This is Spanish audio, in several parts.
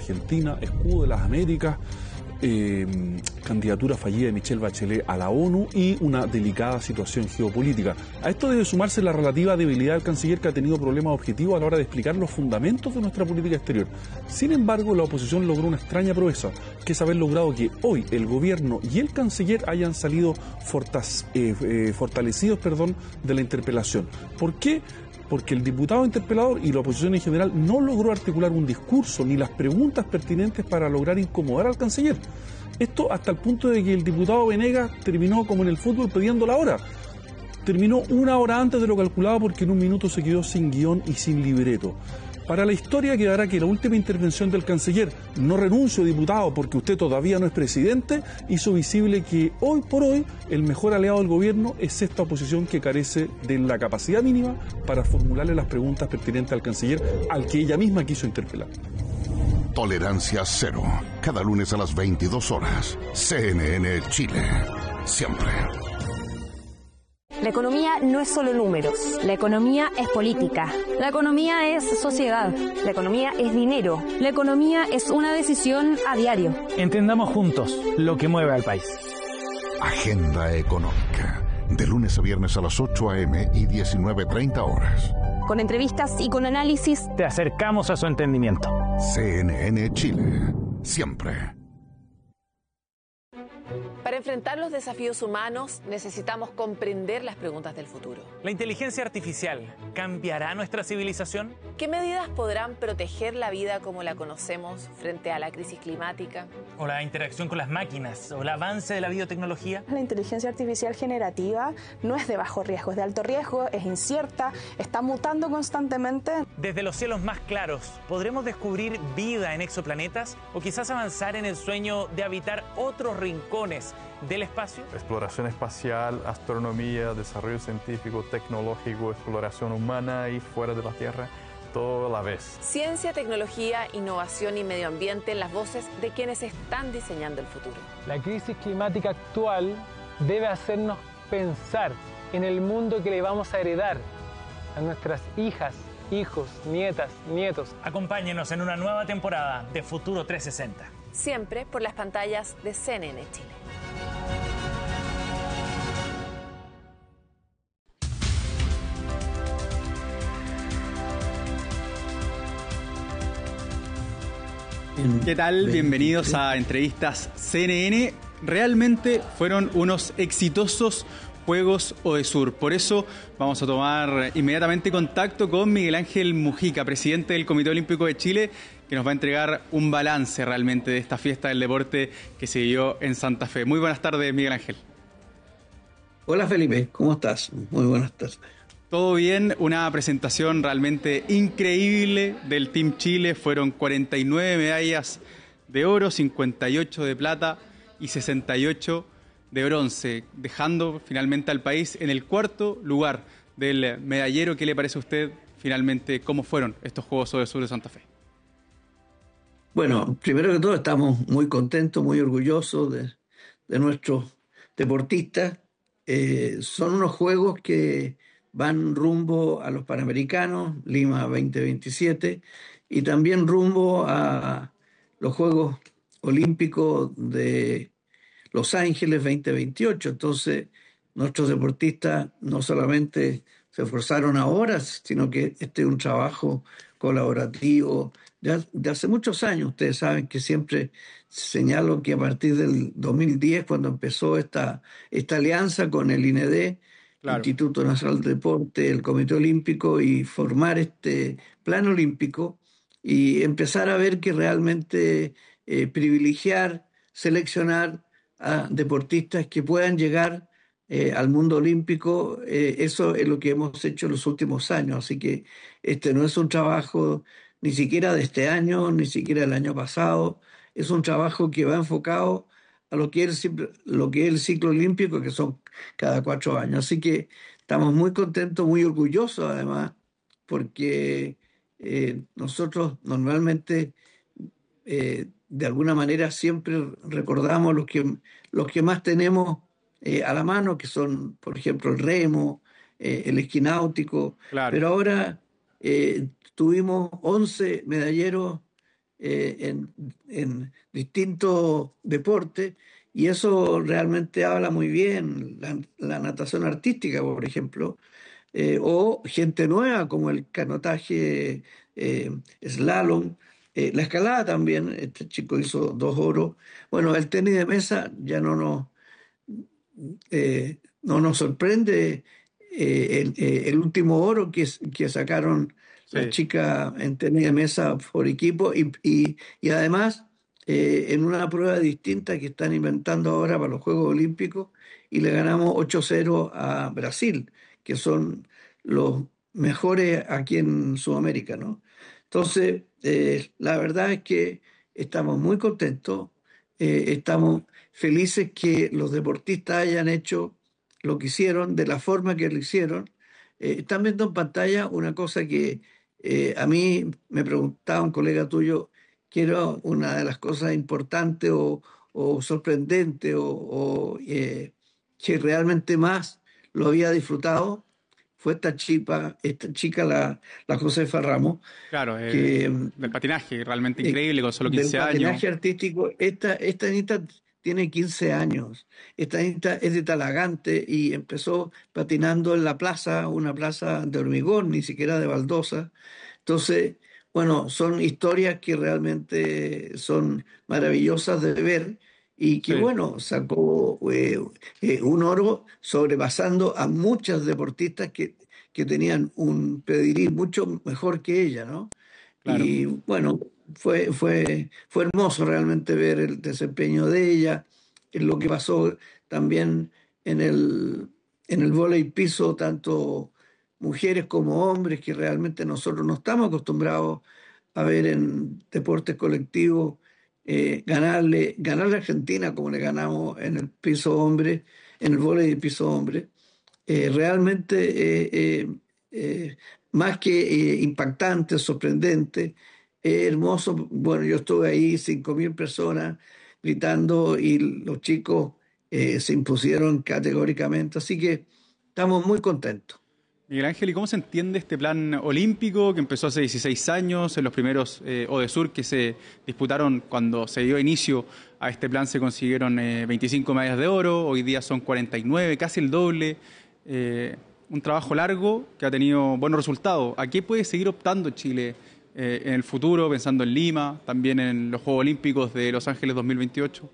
Argentina, escudo de las Américas, candidatura fallida de Michelle Bachelet a la ONU y una delicada situación geopolítica. A esto debe sumarse la relativa debilidad del canciller, que ha tenido problemas objetivos a la hora de explicar los fundamentos de nuestra política exterior. Sin embargo, la oposición logró una extraña proeza, que es haber logrado que hoy el gobierno y el canciller hayan salido fortalecidos de la interpelación. ¿Por qué? Porque el diputado interpelador y la oposición en general no logró articular un discurso ni las preguntas pertinentes para lograr incomodar al canciller. Esto hasta el punto de que el diputado Venegas terminó como en el fútbol pidiendo la hora. Terminó 1 hora antes de lo calculado porque en un minuto se quedó sin guión y sin libreto. Para la historia quedará que la última intervención del canciller, no renuncio diputado porque usted todavía no es presidente, hizo visible que hoy por hoy el mejor aliado del gobierno es esta oposición que carece de la capacidad mínima para formularle las preguntas pertinentes al canciller, al que ella misma quiso interpelar. Tolerancia cero. Cada lunes a las 22 horas. CNN Chile. Siempre. La economía no es solo números. La economía es política. La economía es sociedad. La economía es dinero. La economía es una decisión a diario. Entendamos juntos lo que mueve al país. Agenda económica. De lunes a viernes a las 8 a.m. y 19:30 horas. Con entrevistas y con análisis. Te acercamos a su entendimiento. CNN Chile. Siempre. Para enfrentar los desafíos humanos necesitamos comprender las preguntas del futuro. ¿La inteligencia artificial cambiará nuestra civilización? ¿Qué medidas podrán proteger la vida como la conocemos frente a la crisis climática? ¿O la interacción con las máquinas? ¿O el avance de la biotecnología? La inteligencia artificial generativa no es de bajo riesgo, es de alto riesgo, es incierta, está mutando constantemente. Desde los cielos más claros, ¿podremos descubrir vida en exoplanetas? ¿O quizás avanzar en el sueño de habitar otros rincones del espacio? Exploración espacial, astronomía, desarrollo científico, tecnológico, exploración humana y fuera de la Tierra, todo a la vez. Ciencia, tecnología, innovación y medio ambiente en las voces de quienes están diseñando el futuro. La crisis climática actual debe hacernos pensar en el mundo que le vamos a heredar a nuestras hijas, hijos, nietas, nietos. Acompáñenos en una nueva temporada de Futuro 360. Siempre por las pantallas de CNN Chile. ¿Qué tal? Bienvenidos a Entrevistas CNN. Realmente fueron unos exitosos Juegos Odesur. Por eso vamos a tomar inmediatamente contacto con Miguel Ángel Mujica, presidente del Comité Olímpico de Chile, que nos va a entregar un balance realmente de esta fiesta del deporte que se dio en Santa Fe. Muy buenas tardes, Miguel Ángel. Hola Felipe, ¿cómo estás? Muy buenas tardes. Todo bien, una presentación realmente increíble del Team Chile. Fueron 49 medallas de oro, 58 de plata y 68 de bronce, dejando finalmente al país en el 4º lugar del medallero. ¿Qué le parece a usted finalmente cómo fueron estos Juegos Odesur de Santa Fe? Bueno, primero que todo estamos muy contentos, muy orgullosos de nuestros deportistas. Son unos juegos que van rumbo a los Panamericanos, Lima 2027, y también rumbo a los Juegos Olímpicos de Los Ángeles 2028. Entonces, nuestros deportistas no solamente se esforzaron ahora, sino que este es un trabajo colaborativo de hace muchos años. Ustedes saben que siempre señalo que a partir del 2010, cuando empezó esta alianza con el INED, claro, Instituto Nacional del Deporte, el Comité Olímpico, y formar este plan olímpico y empezar a ver que realmente privilegiar, seleccionar a deportistas que puedan llegar al mundo olímpico. Eso es lo que hemos hecho en los últimos años. Así que este no es un trabajo ni siquiera de este año, ni siquiera del año pasado. Es un trabajo que va enfocado a lo que es el ciclo olímpico, que son cada 4 años. Así que estamos muy contentos, muy orgullosos además, porque nosotros normalmente de alguna manera siempre recordamos los que más tenemos a la mano, que son, por ejemplo, el remo, el esquí náutico. Claro. Pero ahora tuvimos 11 medalleros en distintos deportes, y eso realmente habla muy bien. La natación artística, por ejemplo, o gente nueva como el canotaje, slalom, la escalada también. Este chico hizo 2 oros. Bueno, el tenis de mesa ya no nos sorprende, el último oro que sacaron las chicas en tenis de mesa por equipo, y además en una prueba distinta que están inventando ahora para los Juegos Olímpicos, y le ganamos 8-0 a Brasil, que son los mejores aquí en Sudamérica, ¿no? Entonces, la verdad es que estamos muy contentos, estamos felices que los deportistas hayan hecho lo que hicieron, de la forma que lo hicieron. Están viendo en pantalla una cosa que a mí me preguntaba un colega tuyo, que era una de las cosas importantes o sorprendentes, que realmente más lo había disfrutado, fue esta chica, la Josefa Ramos. Claro, del patinaje, realmente increíble, con solo 15 años. Del patinaje artístico. Esta niñita tiene 15 años. Esta niñita es de Talagante y empezó patinando en la plaza, una plaza de hormigón, ni siquiera de baldosa. Entonces, bueno, son historias que realmente son maravillosas de ver, y que, bueno, sacó un oro sobrepasando a muchas deportistas que tenían un pedigrí mucho mejor que ella, ¿no? Claro. Y bueno, fue hermoso realmente ver el desempeño de ella, en lo que pasó también en el vóley piso, tanto mujeres como hombres, que realmente nosotros no estamos acostumbrados a ver en deportes colectivos. Ganarle a Argentina como le ganamos en el piso hombre, en el vóley de piso hombre, realmente más que impactante, sorprendente, hermoso. Bueno, yo estuve ahí, 5.000 personas gritando, y los chicos se impusieron categóricamente, así que estamos muy contentos. Miguel Ángel, ¿y cómo se entiende este plan olímpico que empezó hace 16 años? En los primeros ODESUR que se disputaron, cuando se dio inicio a este plan, se consiguieron 25 medallas de oro, hoy día son 49, casi el doble. Un trabajo largo que ha tenido buenos resultados. ¿A qué puede seguir optando Chile en el futuro, pensando en Lima, también en los Juegos Olímpicos de Los Ángeles 2028?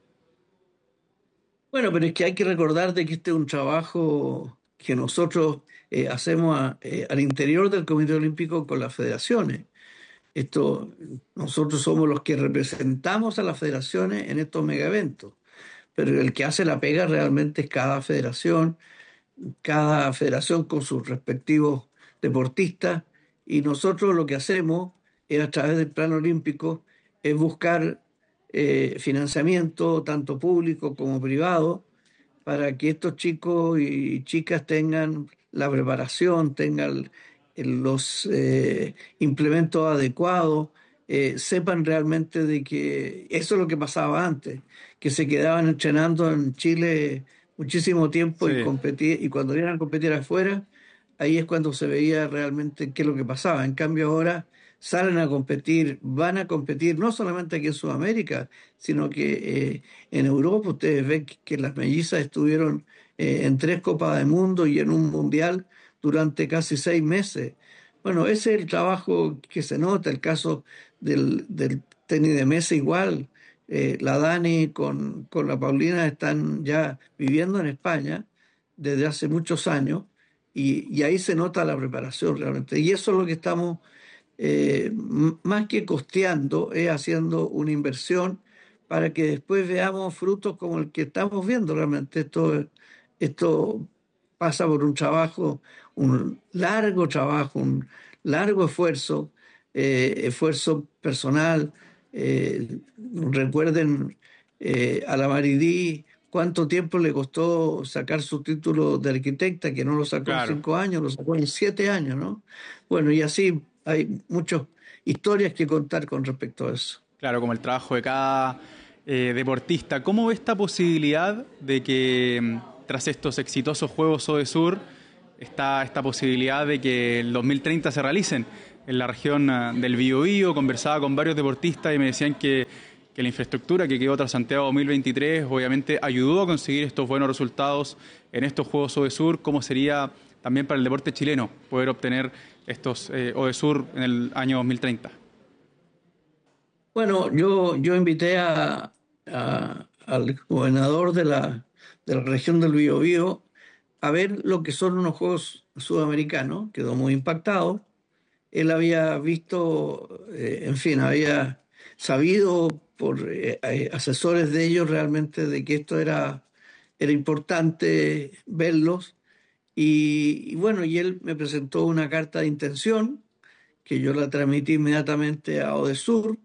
Bueno, pero es que hay que recordar de que este es un trabajo que nosotros hacemos al interior del Comité Olímpico con las federaciones. Nosotros somos los que representamos a las federaciones en estos megaeventos, pero el que hace la pega realmente es cada federación con sus respectivos deportistas, y nosotros lo que hacemos es, a través del Plan Olímpico, es buscar financiamiento tanto público como privado, para que estos chicos y chicas tengan la preparación, tengan los implementos adecuados, sepan realmente de que eso es lo que pasaba antes, que se quedaban entrenando en Chile muchísimo tiempo, sí, y cuando iban a competir afuera, ahí es cuando se veía realmente qué es lo que pasaba. En cambio ahora salen a competir, van a competir no solamente aquí en Sudamérica, sino que en Europa. Ustedes ven que las mellizas estuvieron en 3 Copas del Mundo y en un Mundial durante casi 6 meses. Bueno, ese es el trabajo que se nota. El caso del tenis de mesa igual. La Dani con la Paulina están ya viviendo en España desde hace muchos años, y ahí se nota la preparación realmente. Y eso es lo que estamos, más que costeando, es haciendo una inversión para que después veamos frutos como el que estamos viendo realmente. Esto pasa por un largo trabajo, un largo esfuerzo personal. Recuerden a la Maridí cuánto tiempo le costó sacar su título de arquitecta, que no lo sacó en 5 años, lo sacó en 7 años, ¿no? Bueno, y así hay muchas historias que contar con respecto a eso. Claro, como el trabajo de cada deportista. ¿Cómo ve esta posibilidad de que tras estos exitosos Juegos ODESUR está esta posibilidad de que el 2030 se realicen? en la región del Biobío, conversaba con varios deportistas y me decían que la infraestructura que quedó tras Santiago 2023 obviamente ayudó a conseguir estos buenos resultados en estos Juegos ODESUR. ¿Cómo sería también para el deporte chileno poder obtener estos ODESUR en el año 2030? Bueno, yo invité al gobernador de la región del Biobío a ver lo que son unos Juegos Sudamericanos. Quedó muy impactado. Él había visto, había sabido por asesores de ellos realmente de que esto era importante verlos. Y él me presentó una carta de intención que yo la transmití inmediatamente a ODESUR.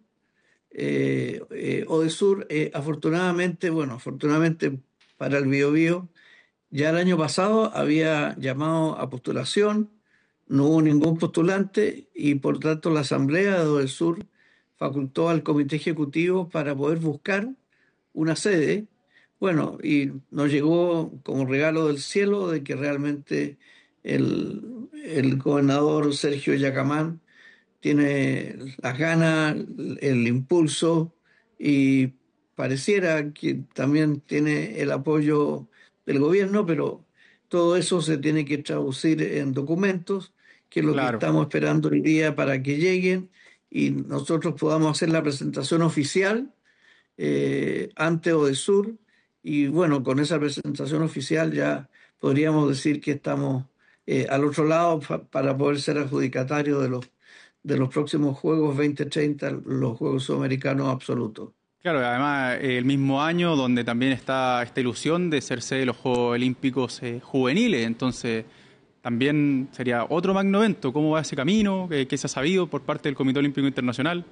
ODESUR, afortunadamente para el Biobío, ya el año pasado había llamado a postulación, no hubo ningún postulante y por tanto la asamblea de ODESUR facultó al comité ejecutivo para poder buscar una sede. Bueno, y nos llegó como regalo del cielo de que realmente el gobernador Sergio Yacamán tiene las ganas, el impulso y pareciera que también tiene el apoyo del gobierno, pero todo eso se tiene que traducir en documentos, que es lo que estamos esperando hoy día para que lleguen y nosotros podamos hacer la presentación oficial ante ODESUR. Y bueno, con esa presentación oficial ya podríamos decir que estamos al otro lado para poder ser adjudicatarios de los próximos Juegos 2030, los Juegos Sudamericanos absolutos. Claro, además el mismo año donde también está esta ilusión de ser sede de los Juegos Olímpicos juveniles, entonces también sería otro magno evento. ¿Cómo va ese camino? ¿Qué se ha sabido por parte del Comité Olímpico Internacional?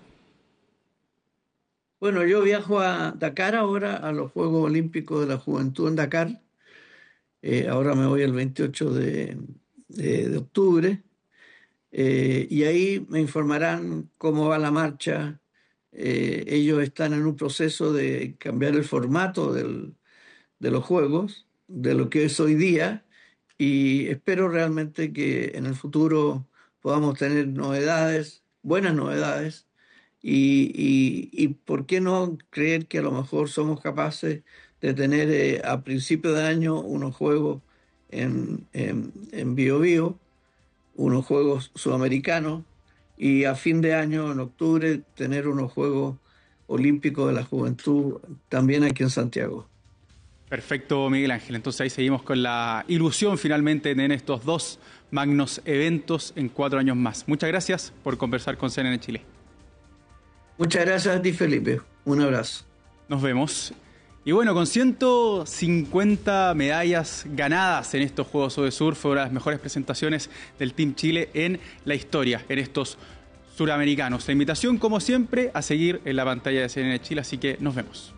Bueno, yo viajo a Dakar ahora, a los Juegos Olímpicos de la Juventud en Dakar. Ahora me voy el 28 de octubre. Y ahí me informarán cómo va la marcha. Ellos están en un proceso de cambiar el formato de los Juegos, de lo que es hoy día, y espero realmente que en el futuro podamos tener novedades, buenas novedades, y por qué no creer que a lo mejor somos capaces de tener a principio de año unos Juegos en Biobío, unos Juegos Sudamericanos, y a fin de año, en octubre, tener unos Juegos Olímpicos de la Juventud también aquí en Santiago. Perfecto, Miguel Ángel. Entonces ahí seguimos con la ilusión finalmente de tener estos dos magnos eventos en 4 años más. Muchas gracias por conversar con CNN Chile. Muchas gracias a ti, Felipe. Un abrazo. Nos vemos. Y bueno, con 150 medallas ganadas en estos Juegos ODESUR, fue una de las mejores presentaciones del Team Chile en la historia, en estos suramericanos. La invitación, como siempre, a seguir en la pantalla de CNN Chile, así que nos vemos.